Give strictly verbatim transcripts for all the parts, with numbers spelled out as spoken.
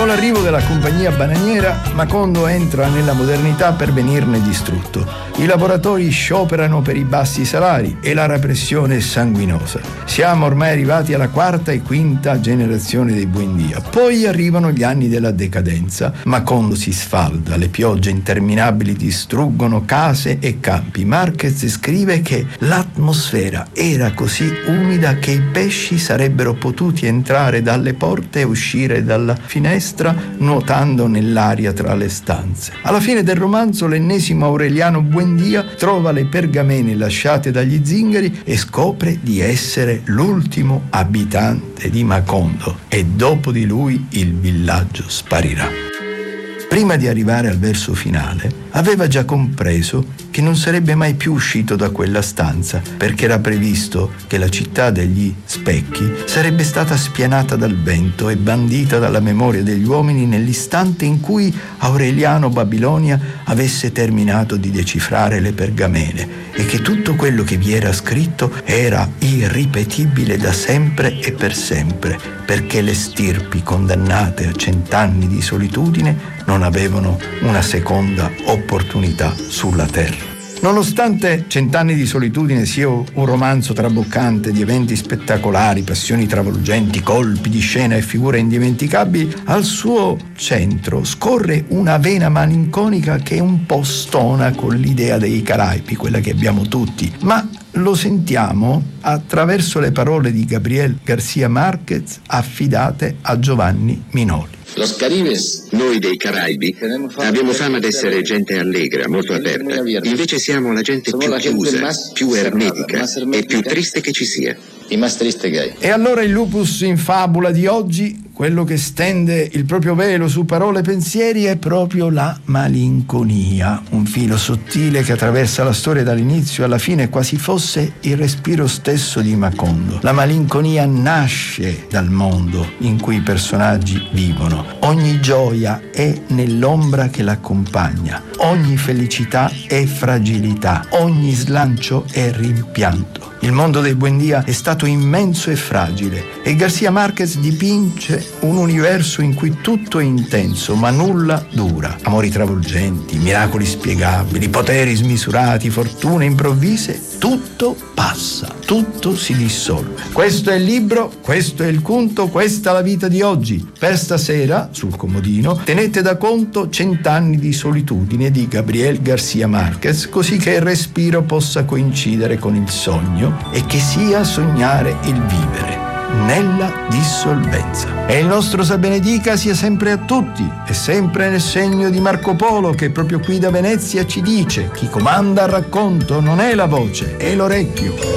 Con l'arrivo della compagnia bananiera, Macondo entra nella modernità per venirne distrutto. I lavoratori scioperano per i bassi salari e la repressione è sanguinosa. Siamo ormai arrivati alla quarta e quinta generazione dei Buendia. Poi arrivano gli anni della decadenza. Macondo si sfalda, le piogge interminabili distruggono case e campi. Marquez scrive che l'atmosfera era così umida che i pesci sarebbero potuti entrare dalle porte e uscire dalla finestra nuotando nell'aria tra le stanze. Alla fine del romanzo l'ennesimo Aureliano Buendia trova le pergamene lasciate dagli zingari e scopre di essere l'ultimo abitante di Macondo e dopo di lui il villaggio sparirà. Prima di arrivare al verso finale, aveva già compreso che non sarebbe mai più uscito da quella stanza, perché era previsto che la città degli specchi sarebbe stata spianata dal vento e bandita dalla memoria degli uomini nell'istante in cui Aureliano Babilonia avesse terminato di decifrare le pergamene, e che tutto quello che vi era scritto era irripetibile da sempre e per sempre, perché le stirpi condannate a cent'anni di solitudine non avevano una seconda opportunità sulla terra. Nonostante Cent'anni di solitudine sia un romanzo traboccante di eventi spettacolari, passioni travolgenti, colpi di scena e figure indimenticabili, al suo centro scorre una vena malinconica che un po' stona con l'idea dei Caraibi, quella che abbiamo tutti, ma lo sentiamo attraverso le parole di Gabriel García Márquez affidate a Giovanni Minoli. Los Caribes, noi dei Caraibi, abbiamo fama d'essere gente allegra, molto aperta. Invece siamo la gente più chiusa, più ermetica e più triste che ci sia. E allora il lupus in fabula di oggi, quello che stende il proprio velo su parole e pensieri, è proprio la malinconia, un filo sottile che attraversa la storia dall'inizio alla fine, quasi fosse il respiro stesso di Macondo. La malinconia nasce dal mondo in cui i personaggi vivono. Ogni gioia è nell'ombra che l'accompagna, ogni felicità è fragilità, ogni slancio è rimpianto. Il mondo dei Buendia è stato immenso e fragile e García Márquez dipinge un universo in cui tutto è intenso ma nulla dura. Amori travolgenti, miracoli spiegabili, poteri smisurati, fortune improvvise, tutto passa, tutto si dissolve. Questo è il libro, questo è il conto, questa è la vita di oggi. Per stasera, sul comodino, tenete da conto Cent'anni di solitudine di Gabriel García Márquez, così che il respiro possa coincidere con il sogno e che sia sognare il vivere nella dissolvenza. E il nostro Sa benedica sia sempre a tutti e sempre nel segno di Marco Polo, che proprio qui da Venezia ci dice: chi comanda al racconto non è la voce, è l'orecchio.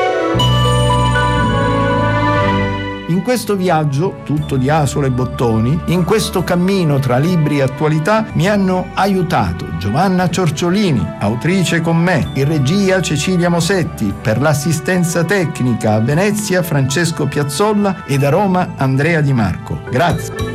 In questo viaggio, tutto di asole e bottoni, in questo cammino tra libri e attualità, mi hanno aiutato Giovanna Ciorciolini, autrice con me, in regia Cecilia Mosetti, per l'assistenza tecnica a Venezia Francesco Piazzolla ed a Roma Andrea Di Marco. Grazie.